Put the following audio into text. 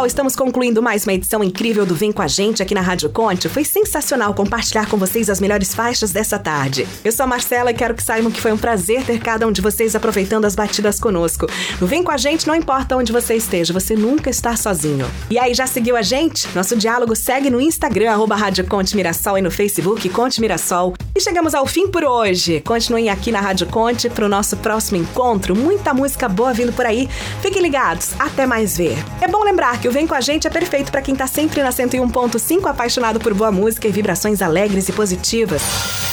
pessoal, estamos concluindo mais uma edição incrível do Vem Com a Gente aqui na Rádio Conte. Foi sensacional compartilhar com vocês as melhores faixas dessa tarde. Eu sou a Marcela e quero que saibam que foi um prazer ter cada um de vocês aproveitando as batidas conosco. No Vem Com a Gente, não importa onde você esteja, você nunca está sozinho. E aí, já seguiu a gente? Nosso diálogo segue no Instagram, @Rádio Conte Mirassol, e no Facebook Conte Mirassol. E chegamos ao fim por hoje. Continuem aqui na Rádio Conte para o nosso próximo encontro. Muita música boa vindo por aí. Fiquem ligados. Até mais ver. É bom lembrar que o Vem Com a Gente é perfeito para quem tá sempre na 101.5, apaixonado por boa música e vibrações alegres e positivas.